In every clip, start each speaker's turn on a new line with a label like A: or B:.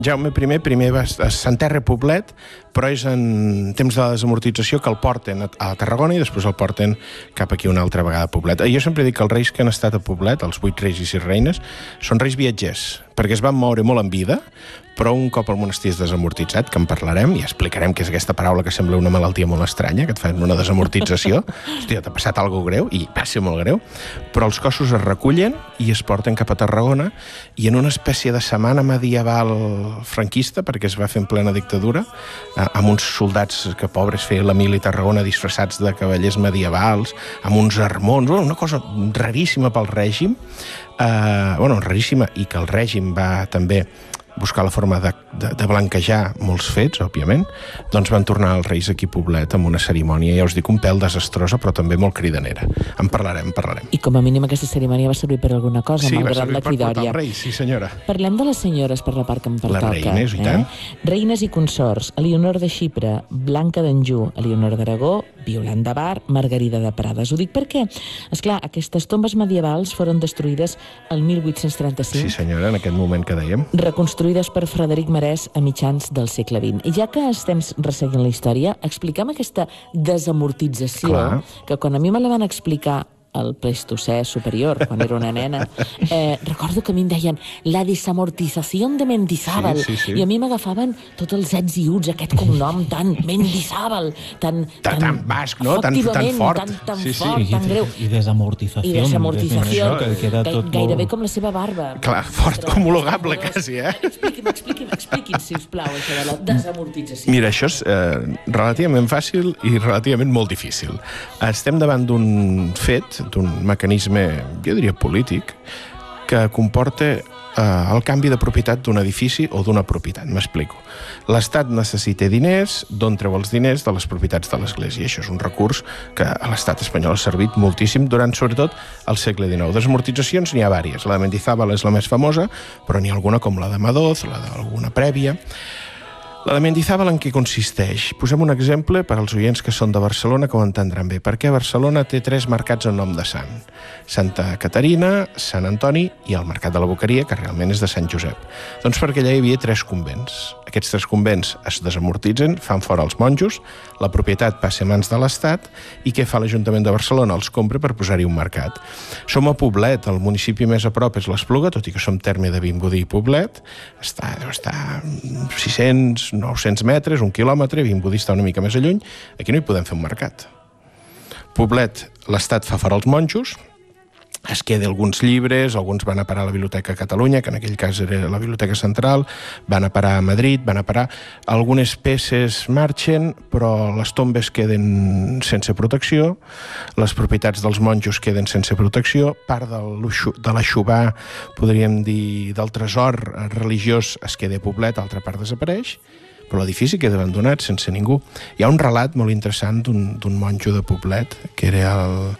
A: Jaume I primer s'enterra a Poblet, però és en temps de la desamortització que el porten a Tarragona i després el porten cap aquí una altra vegada a Poblet. Jo sempre dic que els reis que han estat a Poblet, els 8 reis i 6 reines, són reis viatgers, perquè es van moure molt en vida, però un cop el monestir és desamortitzat, que en parlarem, i explicarem què és aquesta paraula que sembla una malaltia molt estranya, que et fan una desamortització. Hòstia, t'ha passat alguna greu, i va ser molt greu, però els cossos es recullen i es porten cap a Tarragona, i en una espècie de setmana medieval franquista, perquè es va fer en plena dictadura, amb uns soldats que pobres feien la mili a Tarragona disfressats de cavallers medievals, amb uns armons, una cosa raríssima pel règim, raríssima, i que el règim va també buscar la forma de blanquejar molts fets, òbviament, doncs van tornar els reis aquí a Poblet amb una cerimònia, ja us dic, un pèl desastrosa, però també molt cridanera. En parlarem.
B: I com a mínim aquesta cerimònia va servir per alguna cosa,
A: sí,
B: malgrat la cridòria.
A: Sí, va servir per portar el rei, sí senyora.
B: Parlem de les senyores per la part que em pertoca.
A: Les reines, i tant.
B: Reines i consorts: Elionor de Xipre, Blanca d'Anjou, Elionor d'Aragó, Violant de Bar, Margarida de Prades. Ho dic perquè, esclar, aquestes tombes medievals foren destruïdes el 1835.
A: Sí, senyora, en aquest moment que dèiem.
B: Reconstruïdes per Frederic Marès a mitjans del segle XX. I ja que estem resseguint la història, explica'm aquesta desamortització. Clar. Que quan a mi me la van explicar al Pleistocè superior, quan era una nena, recordo que a mi em deien la desamortització de Mendizábal,
A: sí.
B: I a mi m'agafaven tots els ets i uts, aquest cognom tan Mendizábal, tan
A: basc, no? Tan fort.
B: Tan fort, tan greu.
C: I desamortització.
B: I desamortització, gairebé com la seva barba.
A: Clar, fort, homologable quasi,
B: Expliqui'm, sisplau, això de la desamortització.
A: Mira, això és relativament fàcil i relativament molt difícil. Estem davant d'un fet, d'un mecanisme, jo diria polític, que comporta el canvi de propietat d'un edifici o d'una propietat. M'explico. L'Estat necessita diners, d'on treu els diners? De les propietats de l'Església. Això és un recurs que a l'Estat espanyol ha servit moltíssim durant, sobretot, el segle XIX. Desamortitzacions n'hi ha vàries. La de Mendizábal és la més famosa, però n'hi ha alguna com la de Madoz, la d'alguna prèvia. La de Mendizábal en què consisteix? Posem un exemple per als oients que són de Barcelona que ho entendran bé. Perquè Barcelona té 3 mercats en nom de sant. Santa Caterina, Sant Antoni i el Mercat de la Boqueria, que realment és de Sant Josep. Doncs perquè allà hi havia 3 convents. Aquests 3 convents es desamortitzen, fan fora els monjos, la propietat passa a mans de l'Estat, i què fa l'Ajuntament de Barcelona? Els compra per posar-hi un mercat. Som a Poblet, el municipi més a prop és l'Espluga, tot i que som terme de Vimbodí i Poblet, deu estar 600, 900 metres, 1 quilòmetre, Vimbodí està una mica més lluny, aquí no hi podem fer un mercat. Poblet, l'Estat fa fora els monjos, es queda alguns llibres, alguns van a parar a la Biblioteca de Catalunya, que en aquell cas era la Biblioteca Central, van a parar a Madrid, van a parar... Algunes peces marxen, però les tombes queden sense protecció, les propietats dels monjos queden sense protecció, part de l'aixovar, podríem dir, del tresor religiós es queda a Poblet, altra part desapareix, però l'edifici queda abandonat sense ningú. Hi ha un relat molt interessant d'un monjo de Poblet, que era el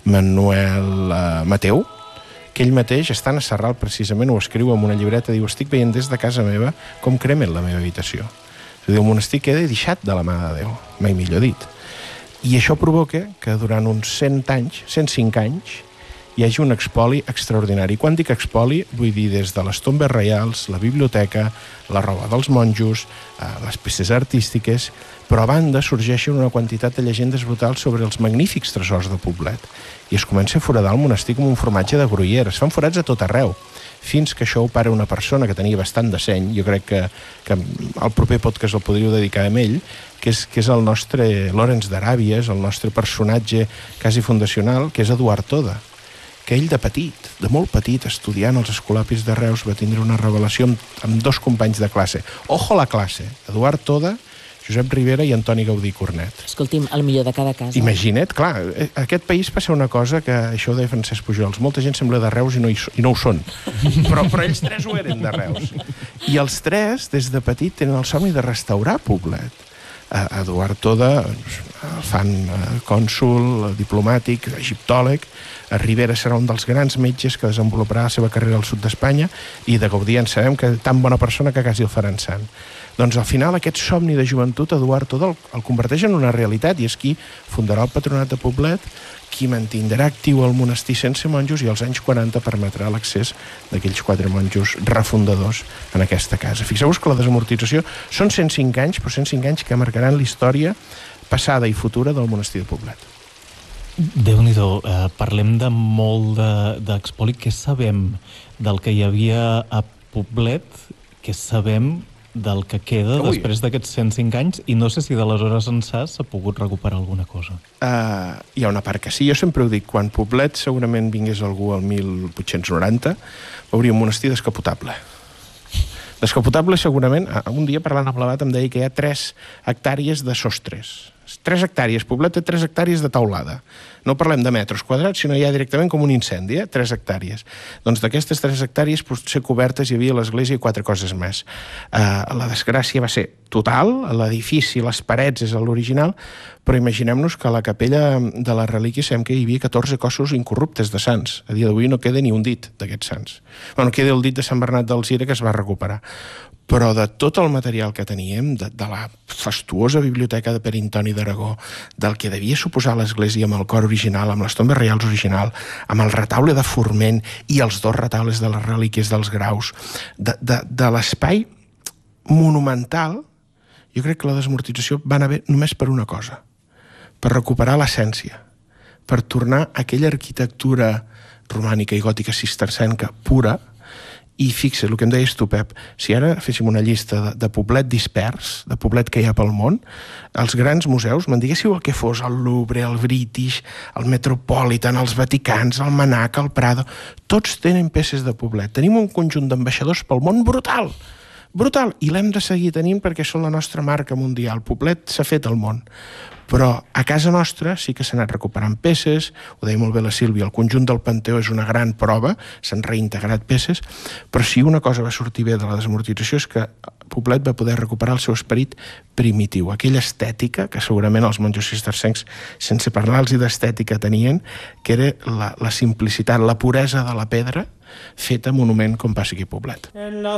A: Manuel Mateu, que ell mateix, estant a Sarral precisament, ho escriu en una llibreta, diu: estic veient des de casa meva com cremen la meva habitació. És a dir, el monestir queda deixat de la mà de Déu, mai millor dit. I això provoca que durant uns 100 anys, 105 anys, hi hagi un expoli extraordinari. Quan dic expoli, vull dir des de les tombes reials, la biblioteca, la roba dels monjos, les peces artístiques, però a banda sorgeixen una quantitat de llegendes brutals sobre els magnífics tresors de Poblet. I es comença a foradar el monestir com un formatge de gruyère. Es fan forats a tot arreu, fins que això ho para una persona que tenia bastant de seny. Jo crec que el proper podcast el podríeu dedicar a ell, que és el nostre Lawrence d'Aràbia, és el nostre personatge quasi fundacional, que és Eduard Toda, que ell de petit, de molt petit, estudiant als escolapis de Reus, va tindre una revelació amb 2 companys de classe. Ojo a la classe, Eduard Toda, Josep Ribera i Antoni Gaudí Cornet.
B: Escolti'm, el millor de cada casa.
A: Imagina't, clar, a aquest país passa una cosa que això ho deia Francesc Pujols, molta gent sembla de Reus i no ho són, però ells 3 ho eren de Reus. I els 3, des de petit, tenen el somni de restaurar Poblet. Eduard Toda, el fan cònsol, diplomàtic, egiptòleg. Ribera serà un dels grans metges que desenvoluparà la seva carrera al sud d'Espanya, i de Gaudí en sabem que tan bona persona que quasi el faran sant. Doncs al final aquest somni de joventut Eduard Toda el converteix en una realitat, i és qui fundarà el Patronat de Poblet, qui mantindrà actiu el monestir sense monjos, i als anys 40 permetrà l'accés d'aquells 4 monjos refundadors en aquesta casa. Fixeu-vos que la desamortització són 105 anys, però 105 anys que marcaran la història passada i futura del monestir de Poblet.
C: Déu-n'hi-do, parlem de molt d'espoli. Què sabem del que hi havia a Poblet? Què sabem del que queda després d'aquests 105 anys? I no sé si d'aleshores ençà s'ha pogut recuperar alguna cosa.
A: Hi ha una part que sí. Jo sempre ho dic, quan Poblet segurament vingués algú al 1890, veuria un monestir descapotable. Descapotable segurament, un dia parlant amb l'abat em deia que hi ha 3 hectàrees de sostres. 3 hectàrees, Poblet té 3 hectàrees de teulada. No parlem de metres quadrats, sinó ja directament com un incendi, 3 hectàrees. Doncs d'aquestes 3 hectàrees potser cobertes hi havia l'església i 4 coses més. La desgràcia va ser total, l'edifici, les parets és l'original, però imaginem-nos que a la capella de la relíquia sabem que hi havia 14 cossos incorruptes de sants. A dia d'avui no queda ni un dit d'aquests sants. Bueno, queda el dit de Sant Bernat d'Alzira que es va recuperar. Però de tot el material que teníem, de la fastuosa biblioteca de Pere Antoni d'Aragó, del que devia suposar l'església amb el cor original, amb les tombes reials original, amb el retaule de Forment i els 2 retaules de les relíquies dels graus, de l'espai monumental, jo crec que la desamortització va anar bé només per una cosa, per recuperar l'essència, per tornar a aquella arquitectura romànica i gòtica cistercenca pura. I fixa't, el que em deies tu, Pep, si ara féssim una llista de Poblet dispers, de Poblet que hi ha pel món, els grans museus, me'n diguéssiu el que fos, el Louvre, el British, el Metropolitan, els Vaticans, el Manac, el Prado, tots tenen peces de Poblet. Tenim un conjunt d'ambaixadors pel món brutal, brutal, i l'hem de seguir tenint perquè són la nostra marca mundial. Poblet s'ha fet al món. Però a casa nostra sí que s'ha anat recuperant peces, ho deia molt bé la Sílvia, el conjunt del Panteó és una gran prova, s'han reintegrat peces, però si una cosa va sortir bé de la desamortització és que Poblet va poder recuperar el seu esperit primitiu, aquella estètica que segurament els monjos cistercencs, sense parlar-los d'estètica, tenien, que era la simplicitat, la puresa de la pedra feta monument com passa aquí a Poblet.